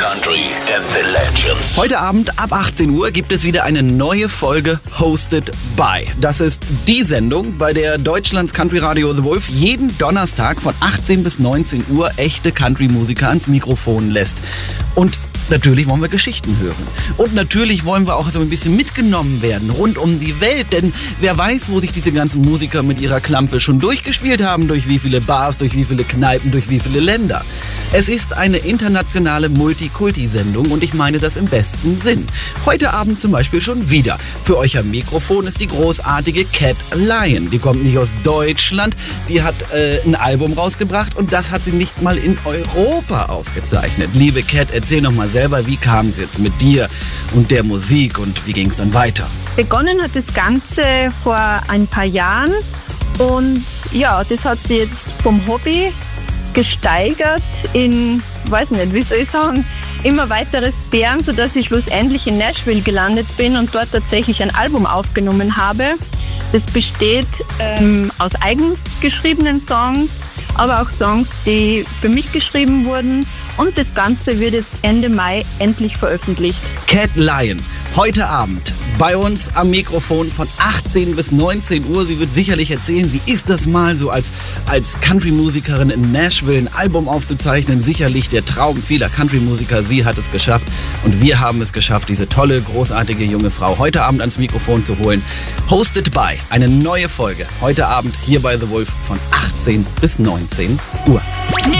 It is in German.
Country and the Legends. Heute Abend ab 18 Uhr gibt es wieder eine neue Folge Hosted by. Das ist die Sendung, bei der Deutschlands Country Radio The Wolf jeden Donnerstag von 18 bis 19 Uhr echte Country-Musiker ans Mikrofon lässt. Und natürlich wollen wir Geschichten hören. Und natürlich wollen wir auch so ein bisschen mitgenommen werden rund um die Welt. Denn wer weiß, wo sich diese ganzen Musiker mit ihrer Klampe schon durchgespielt haben, durch wie viele Bars, durch wie viele Kneipen, durch wie viele Länder. Es ist eine internationale Multikulti-Sendung und ich meine das im besten Sinn. Heute Abend zum Beispiel schon wieder. Für euch am Mikrofon ist die großartige Cat Lion. Die kommt nicht aus Deutschland, die hat ein Album rausgebracht und das hat sie nicht mal in Europa aufgezeichnet. Liebe Cat, erzähl noch mal selber, wie kam es jetzt mit dir und der Musik und wie ging es dann weiter? Begonnen hat das Ganze vor ein paar Jahren und ja, das hat sich jetzt vom Hobby gesteigert in, weiß nicht, wie soll ich sagen, immer weitere Sphären, sodass ich schlussendlich in Nashville gelandet bin und dort tatsächlich ein Album aufgenommen habe. Das besteht aus eigengeschriebenen Songs, aber auch Songs, die für mich geschrieben wurden. Und das Ganze wird jetzt Ende Mai endlich veröffentlicht. Cat Lion, heute Abend bei uns am Mikrofon von 18 bis 19 Uhr. Sie wird sicherlich erzählen, wie ist das mal so als Country-Musikerin in Nashville ein Album aufzuzeichnen. Sicherlich der Traum vieler Country-Musiker. Sie hat es geschafft und wir haben es geschafft, diese tolle, großartige junge Frau heute Abend ans Mikrofon zu holen. Hosted by, eine neue Folge heute Abend hier bei The Wolf von 18 bis 19 Uhr.